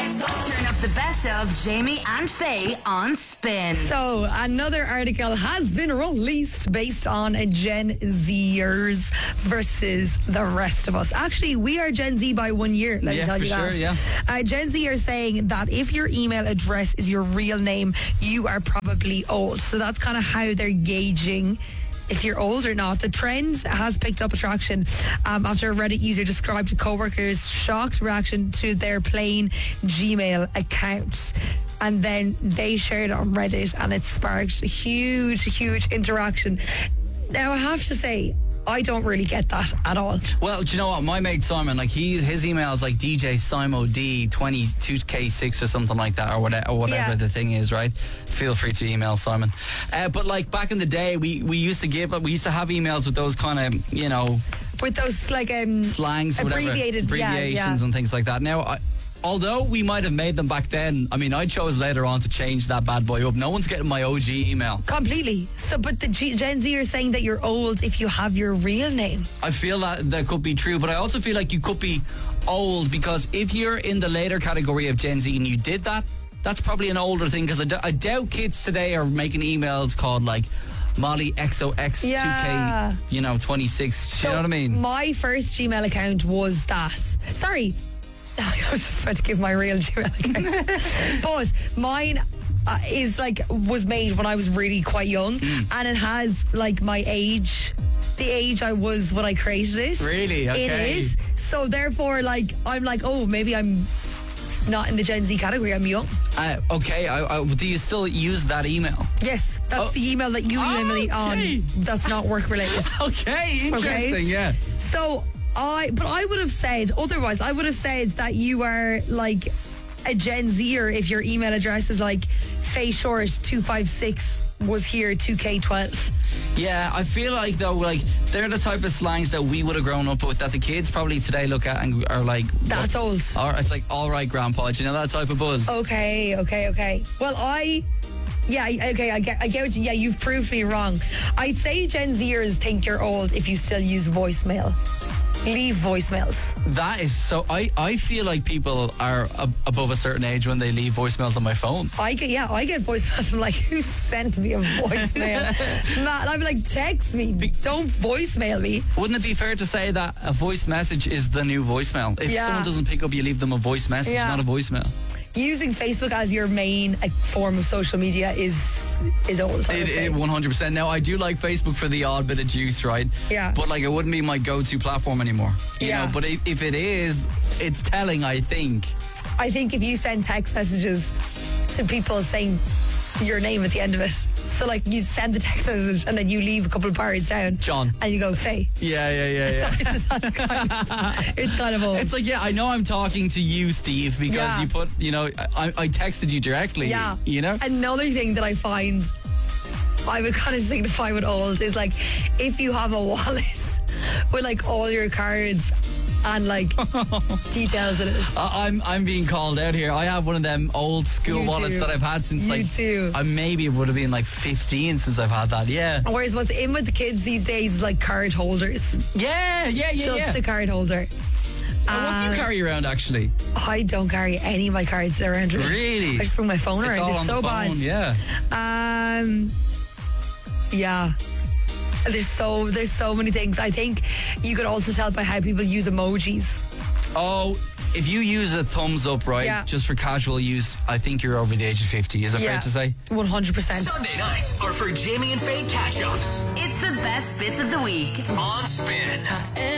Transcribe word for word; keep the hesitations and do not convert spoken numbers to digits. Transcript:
Turn up the best of Jamie and Faye on Spin. So, another article has been released based on Gen Zers versus the rest of us. Actually, we are Gen Z by one year, let yeah, me tell for you sure, that. Yeah. Uh, Gen Z are saying that if your email address is your real name, you are probably old. So that's kind of how they're gauging if you're old or not. The trend has picked up attraction um, after a Reddit user described a co-worker's shocked reaction to their plain Gmail account. And then they shared it on Reddit and it sparked a huge, huge interaction. Now, I have to say, I don't really get that at all. Well, do you know what? My mate Simon, like he, his email is like D J Simo D twenty-two K six or something like that, or whatever, or whatever Yeah. the thing is, right? Feel free to email Simon. Uh, but like back in the day, we, we used to give, we used to have emails with those kind of, you know, With those like um, slangs, abbreviated whatever, abbreviations yeah, yeah. and things like that. Now, I, although we might have made them back then, I mean, I chose later on to change that bad boy up. No one's getting my O G email. Completely. So, but the G- Gen Z are saying that you're old if you have your real name. I feel that that could be true, but I also feel like you could be old because if you're in the later category of Gen Z and you did that, that's probably an older thing because I, d- I doubt kids today are making emails called like Molly X O X Yeah. two K, you know, twenty-six. Do So you know what I mean? My first Gmail account was that. Sorry. I was just about to give my real Gmail account. But mine uh, is like, was made when I was really quite young. Mm. And it has like my age, the age I was when I created it. Really? Okay. In it. So therefore, like, I'm like, oh, maybe I'm not in the Gen Z category. I'm young. Uh, okay, I, I, do you still use that email? Yes, that's Oh. the email that you email me Okay. on. That's not work related. Okay, interesting, Okay. yeah. So I, but I would have said otherwise. I would have said that you are like a Gen Zer if your email address is like Faye Short two five six was here two K twelve. Yeah, I feel like though, like they're the type of slangs that we would have grown up with that the kids probably today look at and are like, That's old. Or it's like, all right, Grandpa, do you know that type of buzz? Okay, okay, okay. Well, I. Yeah, okay, I get, I get what you, yeah, you've proved me wrong. I'd say Gen Zers think you're old if you still use voicemail. Leave voicemails. That is so. I, I feel like people are ab- above a certain age when they leave voicemails on my phone. I get, yeah, I get voicemails. I'm like, who sent me a voicemail? Matt, I'm like, text me. Don't voicemail me. Wouldn't it be fair to say that a voice message is the new voicemail? If Yeah. someone doesn't pick up, you leave them a voice message, Yeah. not a voicemail. Using Facebook as your main uh, form of social media is is old. I would It, say. it one hundred percent. Now, I do like Facebook for the odd bit of juice, right? Yeah. But like, it wouldn't be my go-to platform anymore. You Yeah. know, but if, if it is, it's telling, I think. I think if you send text messages to people saying your name at the end of it, so like you send the text message and then you leave a couple of bars down, John. and you go Faye. Yeah, yeah, yeah, yeah. it's, that's kind of, it's kind of old. It's like, yeah, I know I'm talking to you, Steve, because Yeah. you put, you know, I, I texted you directly. Yeah. You know? Another thing that I find I would kind of signify with old is like if you have a wallet with like all your cards and like details in it. I, I'm I'm being called out here. I have one of them old school You wallets too. that I've had since You like too. I maybe it would have been like fifteen since I've had that. Yeah. Whereas what's in with the kids these days is like card holders. Yeah, yeah, yeah, Just yeah. a card holder. Now, what do you Um, carry around actually? I don't carry any of my cards around. with me. Really? I just bring my phone It's around. all It's on so the phone, bad. yeah. Um. Yeah. There's so there's so many things. I think you could also tell by how people use emojis. Oh, if you use a thumbs up, right, Yeah. just for casual use, I think you're over the age of fifty. Is it fair to say? one hundred percent. Sunday nights are for Jamie and Faye catch-ups It's the best bits of the week. on Spin.